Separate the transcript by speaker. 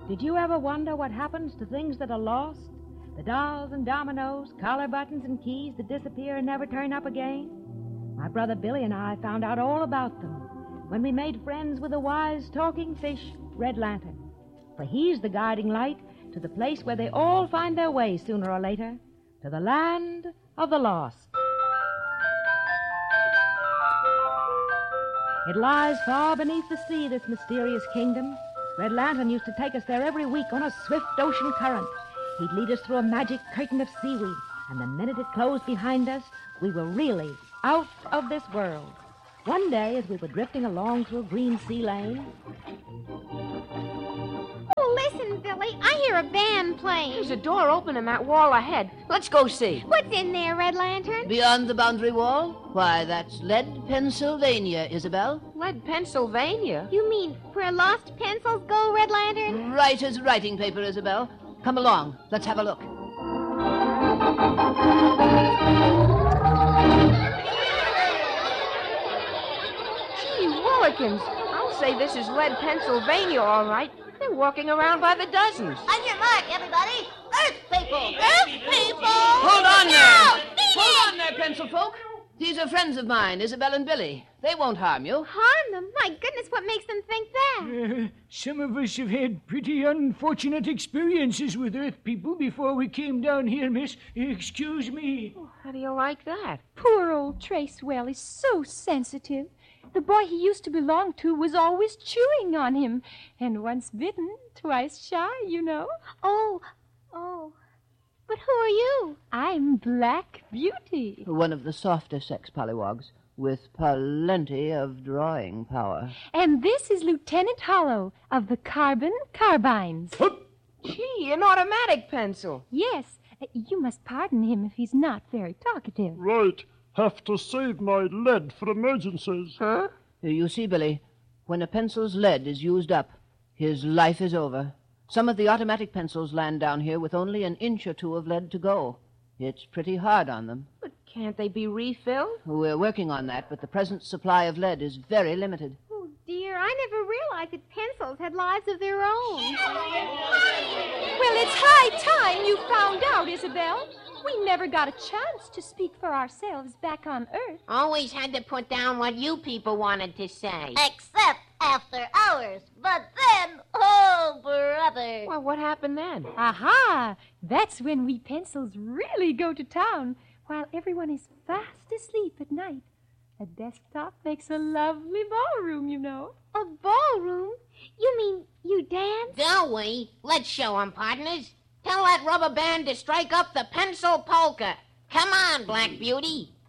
Speaker 1: Did you ever wonder what happens to things that are lost? The dolls and dominoes, collar buttons and keys that disappear and never turn up again? My brother Billy and I found out all about them when we made friends with the wise talking fish, Red Lantern. For he's the guiding light to the place where they all find their way sooner or later, to the land of the lost. It lies far beneath the sea, this mysterious kingdom. Red Lantern used to take us there every week on a swift ocean current. He'd lead us through a magic curtain of seaweed, and the minute it closed behind us, we were really out of this world. One day, as we were drifting along through a green sea lane...
Speaker 2: Oh, listen, Billy. I hear a band playing.
Speaker 3: There's a door open in that wall ahead. Let's go see.
Speaker 2: What's in there, Red Lantern?
Speaker 4: Beyond the boundary wall? Why, that's Lead, Pennsylvania, Isabel.
Speaker 3: Lead, Pennsylvania?
Speaker 2: You mean where lost pencils go, Red Lantern?
Speaker 4: Right as writing paper, Isabel. Come along. Let's have a look.
Speaker 3: Gee, Willikins. I'll say this is Lead, Pennsylvania, all right. They're walking around by the dozens.
Speaker 5: On your mark, everybody. Earth people! Earth people!
Speaker 4: Hold on there! Hold on there, pencil folk. These are friends of mine, Isabel and Billy. They won't harm you.
Speaker 2: Harm them? My goodness, what makes them think that?
Speaker 6: Some of us have had pretty unfortunate experiences with Earth people before we came down here, miss. Excuse me.
Speaker 3: Oh, how do you like that?
Speaker 7: Poor old Tracewell is so sensitive. The boy he used to belong to was always chewing on him. And once bitten, twice shy, you know.
Speaker 2: Oh. But who are you?
Speaker 7: I'm Black Beauty.
Speaker 4: One of the softer sex pollywogs, with plenty of drawing power.
Speaker 7: And this is Lieutenant Hollow of the Carbon Carbines.
Speaker 3: Gee, an automatic pencil.
Speaker 7: Yes, you must pardon him if he's not very talkative.
Speaker 8: Right. Have to save my lead for emergencies.
Speaker 3: Huh?
Speaker 4: You see, Billy, when a pencil's lead is used up, his life is over. Some of the automatic pencils land down here with only an inch or two of lead to go. It's pretty hard on them.
Speaker 3: But can't they be refilled?
Speaker 4: We're working on that, but the present supply of lead is very limited.
Speaker 2: Oh, dear, I never realized that pencils had lives of their own.
Speaker 7: Well, it's high time you found out, Isabel. We never got a chance to speak for ourselves back on Earth.
Speaker 9: Always had to put down what you people wanted to say.
Speaker 5: Except after hours. But then, oh, brother.
Speaker 3: Well, what happened then?
Speaker 7: Aha! That's when we pencils really go to town, while everyone is fast asleep at night. A desktop makes a lovely ballroom, you know.
Speaker 2: A ballroom? You mean you dance?
Speaker 9: Do we? Let's show 'em, partners. Tell that rubber band to strike up the pencil polka. Come on, Black Beauty.